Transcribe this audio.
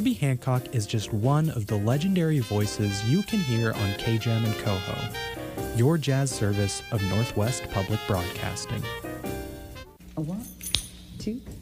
Herbie Hancock is just one of the legendary voices you can hear on KJAM and Coho, your jazz service of Northwest Public Broadcasting. A 1, 2,